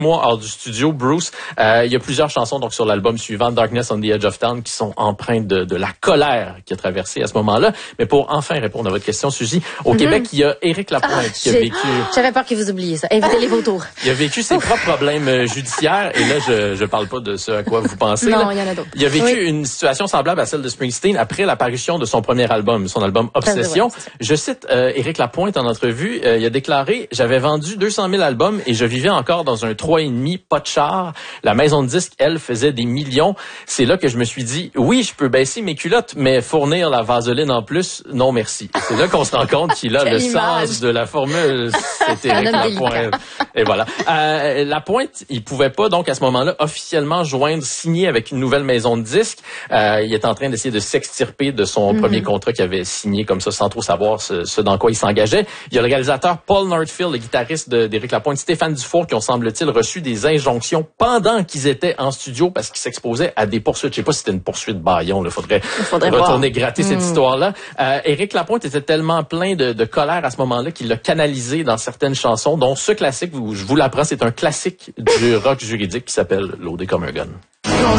mois hors du studio, Bruce. Il y a plusieurs chansons donc sur l'album suivant, Darkness on the Edge of Town, qui sont empreintes de la colère qui a traversé à ce moment-là. Mais pour enfin répondre à votre question, Suzy, au Québec, il y a Éric Lapointe qui a vécu... J'avais peur que vous oubliez ça. Invitez-les vos tours. Il a vécu ses propres problèmes judiciaires. Et là, je parle pas de ce à quoi vous pensez. Non, il y en a d'autres. Il a vécu une situation semblable à celle de Springsteen après l'apparition de son premier album, son album Obsession. Ouais, je cite Éric Lapointe en entrevue. Il a déclaré « J'avais vendu 200 000 albums et je vivais encore dans un 3,5, pas de char. La maison de disques, elle, faisait des millions. C'est là que je me suis dit, oui, je peux baisser mes culottes, mais fournir la vaseline en plus, non merci. » C'est là qu'on se rend compte qu'il a le sens de la formule. C'est Éric Lapointe. Et voilà. Lapointe, il pouvait pas, donc, à ce moment-là, officiellement signer avec une nouvelle maison de disques. Il est en train d'essayer de s'extirper de son premier contrat qu'il avait signé comme ça, sans trop savoir ce dans quoi il s'engageait. Il y a le réalisateur Paul Nordfield, le guitariste d'Éric Lapointe, Stéphane Dufour, qui ont, semble-t-il, reçu des injonctions pendant qu'ils étaient en studio parce qu'ils s'exposaient à des poursuites. Je sais pas si c'était une poursuite Bayon, il faudrait retourner gratter cette histoire-là. Éric Lapointe était tellement plein de colère à ce moment-là qu'il l'a canalisé dans certaines chansons, dont ce classique, je vous l'apprends, c'est un classique du rock juridique qui s'appelle « Loadé comme un gun ».